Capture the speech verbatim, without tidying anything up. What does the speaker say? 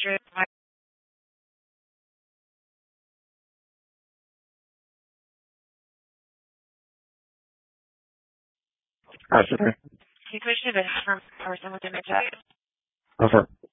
through my Hi, Sydney. situation of from person with dementia. Over.